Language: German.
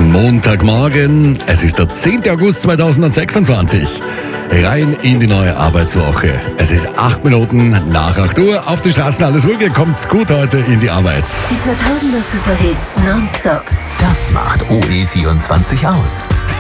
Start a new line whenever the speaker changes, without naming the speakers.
Montagmorgen, es ist der 10. August 2026. Rein in die neue Arbeitswoche. Es ist 8 Minuten nach 8 Uhr. Auf die Straßen alles ruhig, ihr kommt gut heute in die Arbeit.
Die 2000er Superhits nonstop.
Das macht OE24 aus.